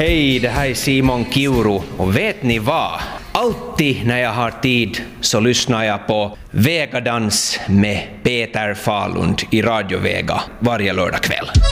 Hej, det här är Simon Kiuru och vet ni vad? Alltid när jag har tid så lyssnar jag på Vegadans med Peter Falund i Radio Vega varje lördagkväll.